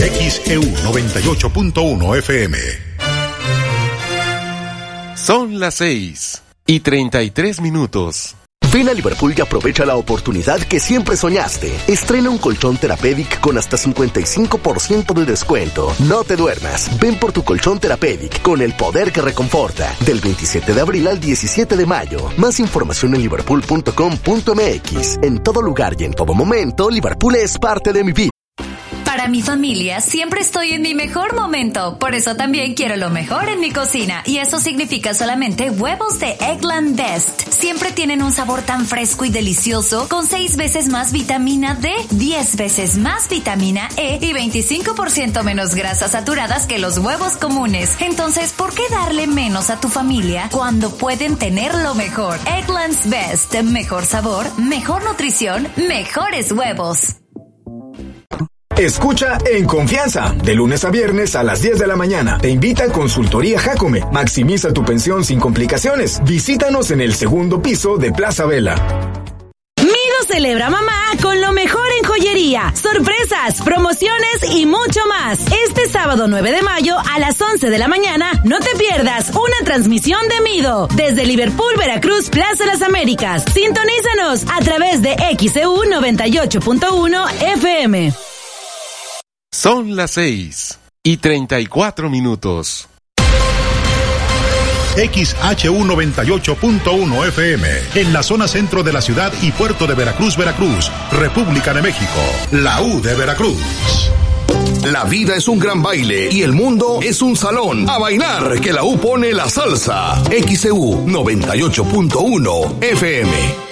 XEU 98.1 FM. Son las 6:33. Ven a Liverpool y aprovecha la oportunidad que siempre soñaste. Estrena un colchón Therapeutic con hasta 55% de descuento. No te duermas. Ven por tu colchón Therapeutic con el poder que reconforta. Del 27 de abril al 17 de mayo. Más información en liverpool.com.mx. En todo lugar y en todo momento, Liverpool es parte de mi vida. Para mi familia siempre estoy en mi mejor momento, por eso también quiero lo mejor en mi cocina, y eso significa solamente huevos de Eggland Best. Siempre tienen un sabor tan fresco y delicioso, con 6 veces más vitamina D, 10 veces más vitamina E y 25% menos grasas saturadas que los huevos comunes. Entonces, ¿por qué darle menos a tu familia cuando pueden tener lo mejor? Eggland's Best, mejor sabor, mejor nutrición, mejores huevos. Escucha En Confianza, de lunes a viernes a las 10 de la mañana. Te invita Consultoría Jacome. Maximiza tu pensión sin complicaciones. Visítanos en el segundo piso de Plaza Vela. Mido celebra mamá con lo mejor en joyería, sorpresas, promociones y mucho más. Este sábado 9 de mayo a las 11 de la mañana, no te pierdas una transmisión de Mido desde Liverpool, Veracruz, Plaza Las Américas. Sintonízanos a través de XEU 98.1 FM. Son las 6:34. XHU 98.1 FM, en la zona centro de la ciudad y puerto de Veracruz, República de México, la U de Veracruz. La vida es un gran baile y el mundo es un salón. A bailar, que la U pone la salsa. XEU 98.1 FM.